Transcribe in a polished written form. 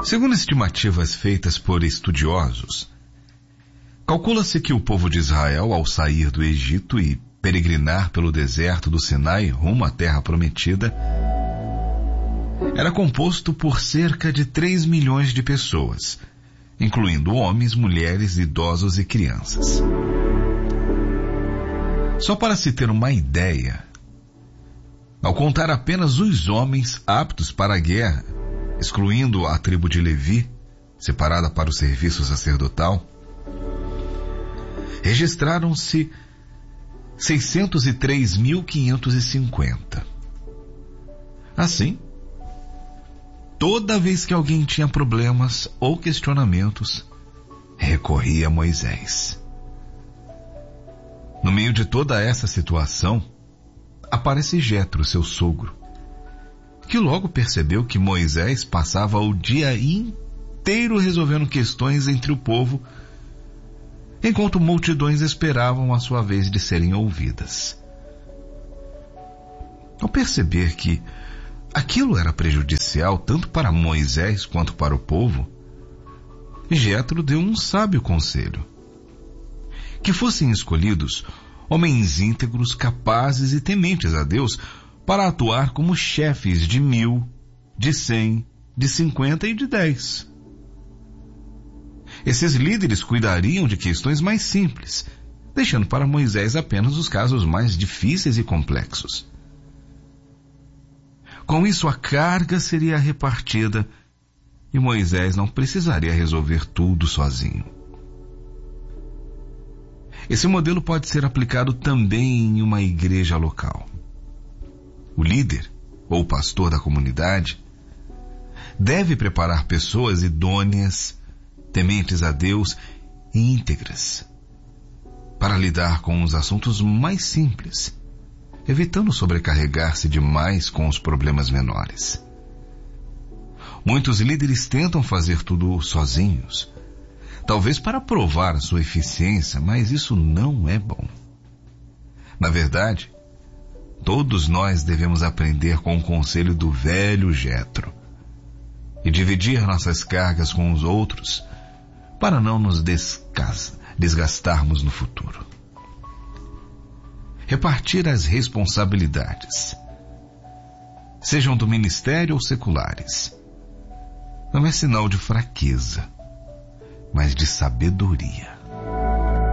Segundo estimativas feitas por estudiosos, calcula-se que o povo de Israel, ao sair do Egito e peregrinar pelo deserto do Sinai rumo à Terra Prometida, era composto por cerca de 3 milhões de pessoas, incluindo homens, mulheres, idosos e crianças. Só para se ter uma ideia, ao contar apenas os homens aptos para a guerra, excluindo a tribo de Levi, separada para o serviço sacerdotal, registraram-se 603.550. Assim, toda vez que alguém tinha problemas ou questionamentos, recorria a Moisés. No meio de toda essa situação, aparece Jetro, seu sogro, que logo percebeu que Moisés passava o dia inteiro resolvendo questões entre o povo, enquanto multidões esperavam a sua vez de serem ouvidas. Ao perceber que aquilo era prejudicial tanto para Moisés quanto para o povo, Jetro deu um sábio conselho: que fossem escolhidos homens íntegros, capazes e tementes a Deus para atuar como chefes de 1.000, de 100, de 50 e de 10. Esses líderes cuidariam de questões mais simples, deixando para Moisés apenas os casos mais difíceis e complexos. Com isso, a carga seria repartida e Moisés não precisaria resolver tudo sozinho. Esse modelo pode ser aplicado também em uma igreja local. O líder, ou pastor da comunidade, deve preparar pessoas idôneas, tementes a Deus e íntegras, para lidar com os assuntos mais simples, evitando sobrecarregar-se demais com os problemas menores. Muitos líderes tentam fazer tudo sozinhos, talvez para provar sua eficiência, mas isso não é bom. Na verdade, todos nós devemos aprender com o conselho do velho Jetro e dividir nossas cargas com os outros para não nos desgastarmos no futuro. Repartir as responsabilidades, sejam do ministério ou seculares, não é sinal de fraqueza, mas de sabedoria.